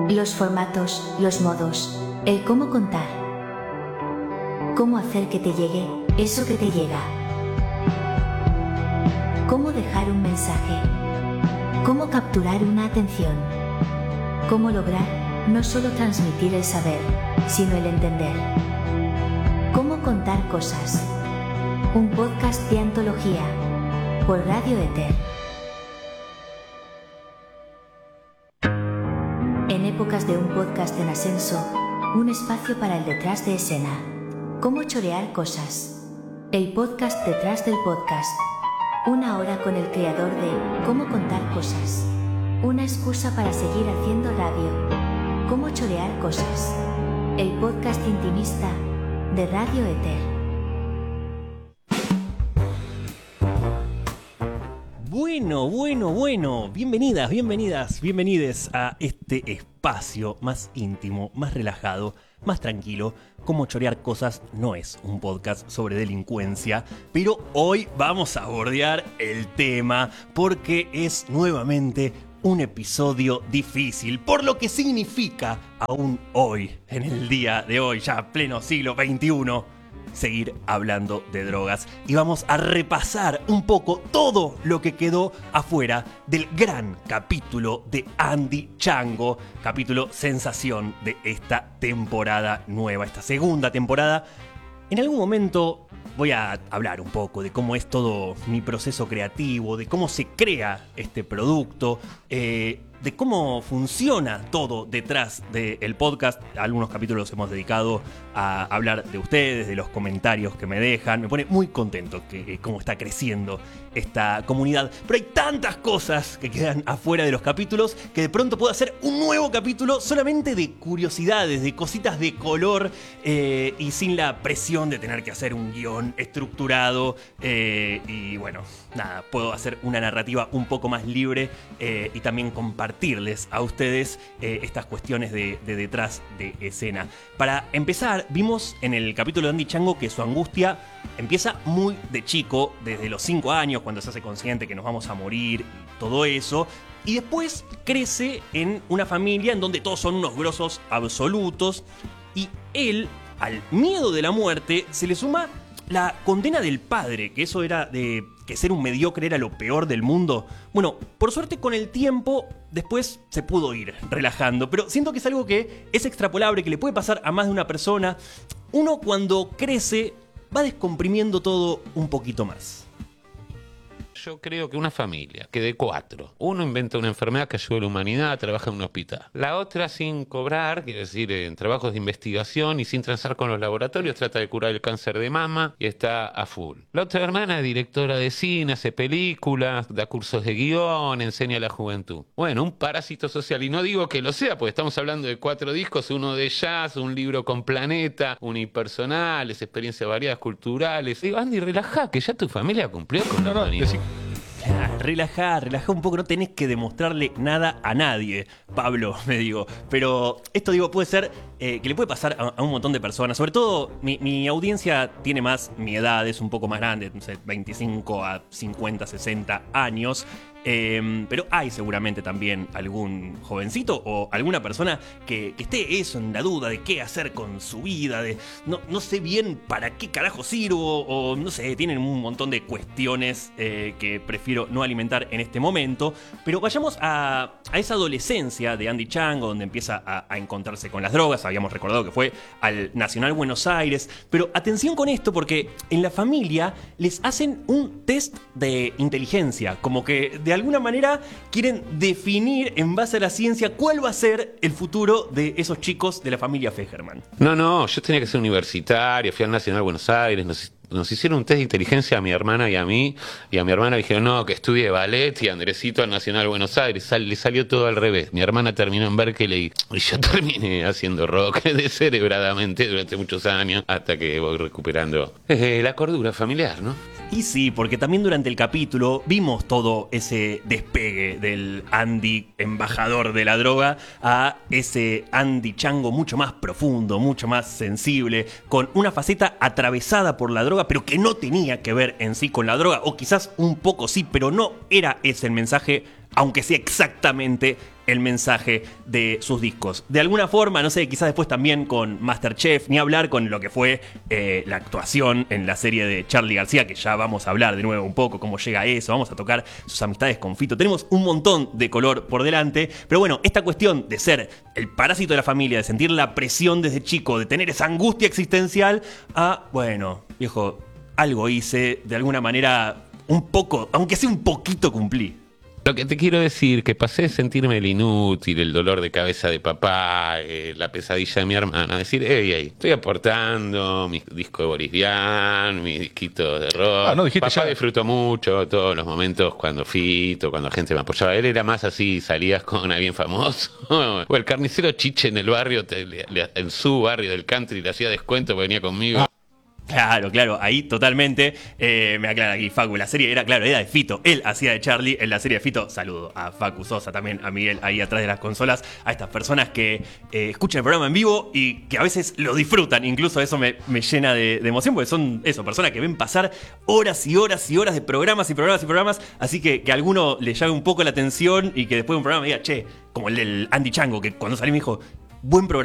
Los formatos, los modos, el cómo contar. Cómo hacer que te llegue eso que te llega. Cómo dejar un mensaje. Cómo capturar una atención. Cómo lograr no solo transmitir el saber, sino el entender. Cómo contar cosas. Un podcast de antología por Radio Éter. En épocas de un podcast en ascenso, un espacio para el detrás de escena. Cómo chorear cosas. El podcast detrás del podcast. Una hora con el creador de Cómo contar cosas. Una excusa para seguir haciendo radio. Cómo chorear cosas. El podcast intimista de Radio Éter. Bueno. Bienvenides a este espacio más íntimo, más relajado, más tranquilo. Cómo chorear cosas no es un podcast sobre delincuencia, pero hoy vamos a bordear el tema porque es nuevamente un episodio difícil, por lo que significa aún hoy, en el día de hoy, ya pleno siglo XXI, seguir hablando de drogas. Y vamos a repasar un poco todo lo que quedó afuera del gran capítulo de Andy Chango, capítulo sensación de esta temporada nueva, esta segunda temporada. En algún momento voy a hablar un poco de cómo es todo mi proceso creativo, de cómo se crea este producto, de cómo funciona todo detrás del podcast. Algunos capítulos hemos dedicado a hablar de ustedes, de los comentarios que me dejan. Me pone muy contento que cómo está creciendo esta comunidad. Pero hay tantas cosas que quedan afuera de los capítulos que de pronto puedo hacer un nuevo capítulo solamente de curiosidades, de cositas de color y sin la presión de tener que hacer un guión estructurado. Y bueno, nada, puedo hacer una narrativa un poco más libre y también compartirles a ustedes estas cuestiones de detrás de escena. Para empezar, vimos en el capítulo de Andy Chango que su angustia empieza muy de chico, desde los 5 años, cuando se hace consciente que nos vamos a morir y todo eso, y después crece en una familia en donde todos son unos grosos absolutos, y él, al miedo de la muerte, se le suma la condena del padre, que eso era de que ser un mediocre era lo peor del mundo. Bueno, por suerte con el tiempo después se pudo ir relajando, pero siento que es algo que es extrapolable, que le puede pasar a más de una persona. Uno cuando crece va descomprimiendo todo un poquito más. Yo creo que una familia, que de 4, uno inventa una enfermedad que ayuda a la humanidad, trabaja en un hospital. La otra, sin cobrar, quiere decir, en trabajos de investigación y sin transar con los laboratorios, trata de curar el cáncer de mama y está a full. La otra hermana es directora de cine, hace películas, da cursos de guión, enseña a la juventud. Bueno, un parásito social, y no digo que lo sea, porque estamos hablando de 4 discos, uno de jazz, un libro con Planeta, unipersonales, experiencias variadas culturales. Digo, Andy, relajá, que ya tu familia cumplió con la humanidad. Relajá un poco, no tenés que demostrarle nada a nadie, Pablo, me digo. Pero esto, digo, puede ser que le puede pasar a un montón de personas. Sobre todo, mi audiencia tiene más mi edad, es un poco más grande, no sé, 25 a 50, 60 años. Pero hay seguramente también algún jovencito o alguna persona que esté eso en la duda de qué hacer con su vida, de no sé bien para qué carajo sirvo, o no sé, tienen un montón de cuestiones que prefiero no alimentar en este momento. Pero vayamos a esa adolescencia de Andy Chango, donde empieza a encontrarse con las drogas. Habíamos recordado que fue al Nacional Buenos Aires, pero atención con esto, porque en la familia les hacen un test de inteligencia, como que de alguna manera quieren definir en base a la ciencia cuál va a ser el futuro de esos chicos de la familia Fejerman. No, yo tenía que ser universitario, fui al Nacional Buenos Aires, nos hicieron un test de inteligencia a mi hermana y a mí, y a mi hermana dijeron, no, que estudie ballet, y a Andresito al Nacional Buenos Aires. Le salió todo al revés. Mi hermana terminó en Berkeley y yo terminé haciendo rock descerebradamente durante muchos años, hasta que voy recuperando la cordura familiar, ¿no? Y sí, porque también durante el capítulo vimos todo ese despegue del Andy embajador de la droga a ese Andy Chango mucho más profundo, mucho más sensible, con una faceta atravesada por la droga, pero que no tenía que ver en sí con la droga, o quizás un poco sí, pero no era ese el mensaje, aunque sea exactamente el mensaje de sus discos. De alguna forma, no sé, quizás después también con MasterChef, ni hablar con lo que fue la actuación en la serie de Charly García, que ya vamos a hablar de nuevo un poco, cómo llega a eso, vamos a tocar sus amistades con Fito. Tenemos un montón de color por delante, pero bueno, esta cuestión de ser el parásito de la familia, de sentir la presión desde chico, de tener esa angustia existencial, bueno, viejo, algo hice, de alguna manera, un poco, aunque sea un poquito cumplí. Lo que te quiero decir, que pasé de sentirme el inútil, el dolor de cabeza de papá, la pesadilla de mi hermana, a decir, hey, estoy aportando mi disco de Boris Vian, mi disquito de rock. No, dijiste Papá ya. disfrutó mucho todos los momentos cuando Fito, cuando la gente me apoyaba. Él era más así, salías con alguien famoso. O el carnicero Chiche en el barrio, en su barrio del country, le hacía descuento porque venía conmigo. Claro, ahí totalmente me aclara aquí Facu, la serie era de Fito, él hacía de Charly en la serie de Fito. Saludo a Facu Sosa, también a Miguel ahí atrás de las consolas, a estas personas que escuchan el programa en vivo y que a veces lo disfrutan, incluso eso me llena de emoción, porque son eso, personas que ven pasar horas y horas y horas de programas y programas y programas, así que a alguno le llame un poco la atención y que después de un programa me diga, che, como el del Andy Chango, que cuando salí me dijo, buen programa.